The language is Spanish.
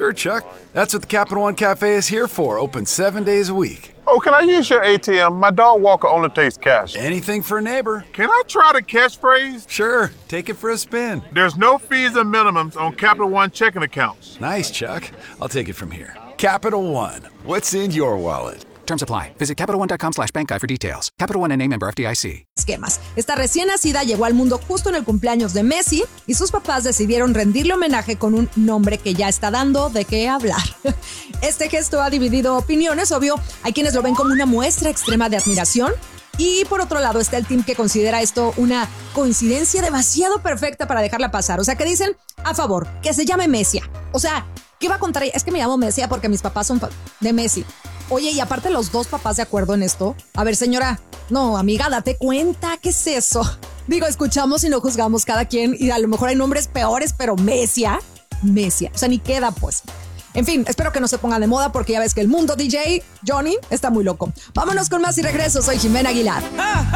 Sure, Chuck. That's what the Capital One Cafe is here for. Open 7 days a week. Oh, can I use your ATM? My dog Walker only takes cash. Anything for a neighbor. Can I try the catchphrase? Sure, take it for a spin. There's no fees and minimums on Capital One checking accounts. Nice, Chuck. I'll take it from here. Capital One. What's in your wallet? Terms apply. Visit CapitalOne.com/bankguide for details. Capital One N.A. member FDIC. Esquemas. Esta recién nacida llegó al mundo justo en el cumpleaños de Messi y sus papás decidieron rendirle homenaje con un nombre que ya está dando de qué hablar. Este gesto ha dividido opiniones, obvio. Hay quienes lo ven como una muestra extrema de admiración. Y por otro lado está el team que considera esto una coincidencia demasiado perfecta para dejarla pasar. O sea, que dicen a favor, que se llame Messi. O sea, ¿qué va a contar? Es que me llamo Messi porque mis papás son de Messi. Oye, y aparte los dos papás de acuerdo en esto. A ver, señora, no, amiga, date cuenta, ¿qué es eso? Digo, escuchamos y no juzgamos cada quien y a lo mejor hay nombres peores, pero Messi, o sea, ni queda pues. En fin, espero que no se ponga de moda porque ya ves que el mundo DJ, Johnny, está muy loco. Vámonos con más y regreso, soy Jimena Aguilar.